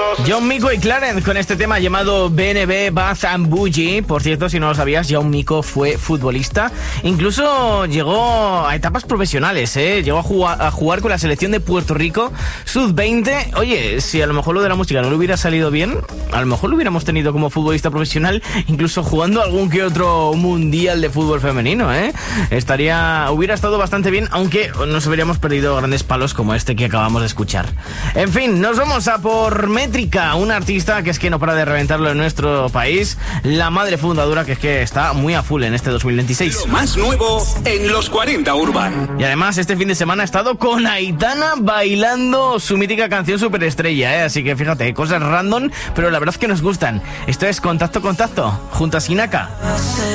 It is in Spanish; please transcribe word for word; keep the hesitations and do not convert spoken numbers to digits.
John Mico y Clarence con este tema llamado B N B Bath and Bougie. Por cierto, si no lo sabías, John Mico fue futbolista. Incluso llegó a etapas profesionales, ¿eh? Llegó a jugar, a jugar con la selección de Puerto Rico sub veinte. Oye, si a lo mejor lo de la música no le hubiera salido bien, a lo mejor lo hubiéramos tenido como futbolista profesional, incluso jugando algún que otro mundial de fútbol femenino, ¿eh? Estaría, hubiera estado bastante bien, aunque nos hubiéramos perdido grandes palos como este que acabamos de escuchar. En fin, nos vamos a por Métrica, una artista que es que no para de reventarlo en nuestro país, la madre fundadora que es que está muy a full en este dos mil veintiséis. Lo más nuevo en los cuarenta Urban. Y además este fin de semana ha estado con Aitana bailando su mítica canción Superestrella, ¿eh? Así que fíjate, cosas random, pero la verdad es que nos gustan. Esto es Contacto Contacto, junto a Sinaka.